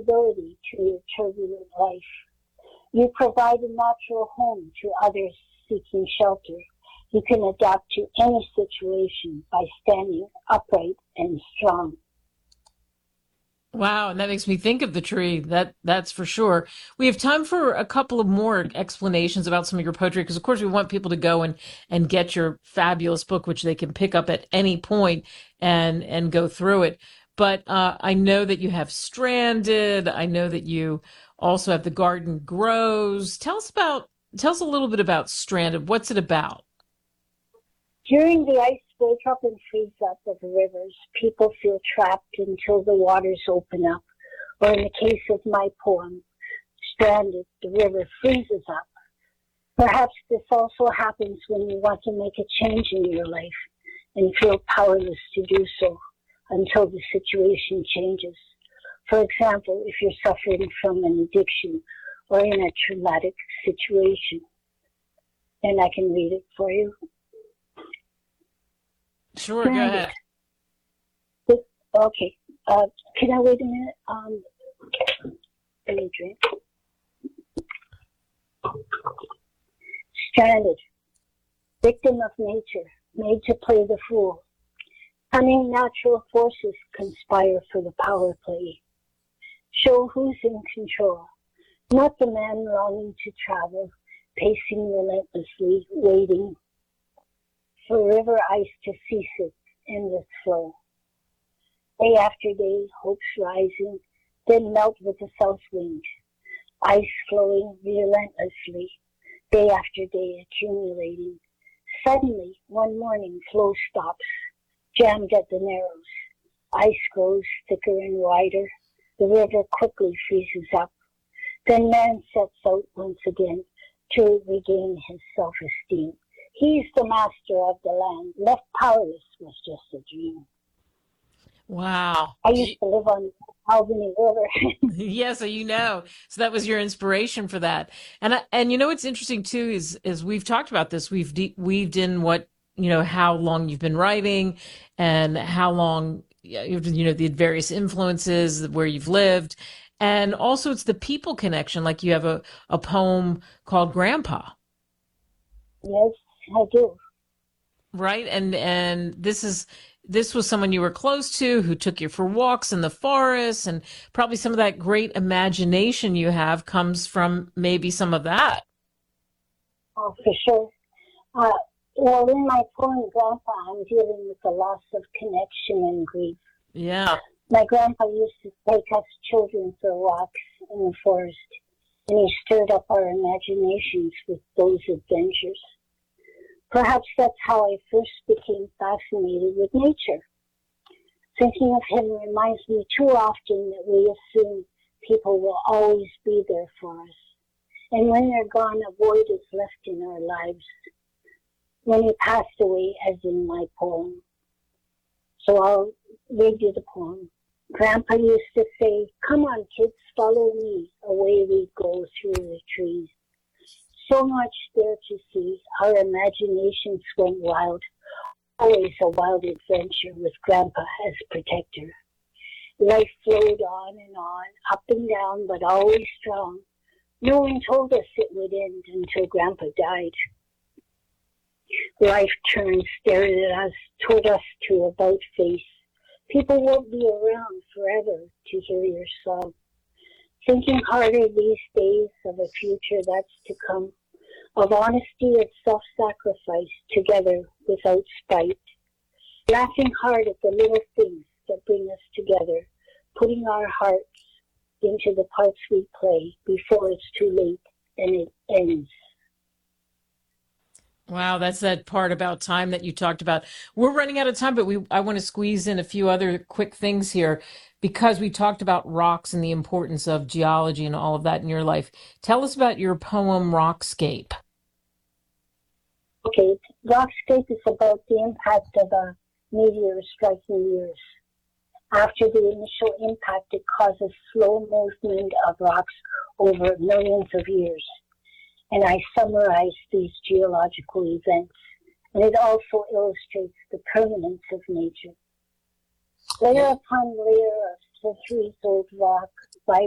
stability to your turbulent life. You provide a natural home to others seeking shelter. You can adapt to any situation by standing upright and strong. Wow, and that makes me think of the tree. That's for sure. We have time for a couple of more explanations about some of your poetry, because of course we want people to go and get your fabulous book, which they can pick up at any point and go through it. But I know that you have Stranded. I know that you also have The Garden Grows. Tell us a little bit about Stranded. What's it about? During the ice break up and freeze up of the rivers, people feel trapped until the waters open up. Or in the case of my poem, Stranded, the river freezes up. Perhaps this also happens when you want to make a change in your life and feel powerless to do so until the situation changes. For example, if you're suffering from an addiction or in a traumatic situation. And I can read it for you. Sure, go ahead. Okay. Can I wait a minute? Let me drink. Stranded. Victim of nature, made to play the fool. Cunning natural forces conspire for the power play. Show who's in control. Not the man longing to travel, pacing relentlessly, waiting for river ice to cease its endless flow. Day after day, hopes rising, then melt with the south wind. Ice flowing relentlessly, day after day accumulating. Suddenly, one morning, flow stops, jammed at the narrows. Ice grows thicker and wider. The river quickly freezes up. Then man sets out once again to regain his self-esteem. He's the master of the land. Left powerless was just a dream. Wow. I used to live on the Albany River. Yeah, so so that was your inspiration for that. And you know what's interesting too is we've talked about this. Weaved in how long you've been writing and how long the various influences where you've lived, and also it's the people connection. Like you have a poem called Grandpa. Yes, I do. Right, and this was someone you were close to who took you for walks in the forest, and probably some of that great imagination you have comes from maybe some of that. Oh, for sure. Well, in my poem, Grandpa, I'm dealing with the loss of connection and grief. Yeah. My grandpa used to take us children for walks in the forest, and he stirred up our imaginations with those adventures. Perhaps that's how I first became fascinated with nature. Thinking of him reminds me too often that we assume people will always be there for us. And when they're gone, a void is left in our lives. When he passed away, as in my poem. So I'll read you the poem. Grandpa used to say, "Come on, kids, follow me." Away we go through the trees. So much there to see. Our imaginations went wild. Always a wild adventure with Grandpa as protector. Life flowed on and on, up and down, but always strong. No one told us it would end until Grandpa died. Life turned, stared at us, told us to about face. People won't be around forever to hear your song. Thinking harder these days of a future that's to come, of honesty and self-sacrifice together without spite. Laughing hard at the little things that bring us together, putting our hearts into the parts we play before it's too late and it ends. Wow, that's that part about time that you talked about. We're running out of time, but I want to squeeze in a few other quick things here because we talked about rocks and the importance of geology and all of that in your life. Tell us about your poem Rockscape. Okay, Rockscape is about the impact of a meteor striking Earth. After the initial impact, it causes slow movement of rocks over millions of years. And I summarize these geological events, and it also illustrates the permanence of nature. Layer upon layer of centuries-old rock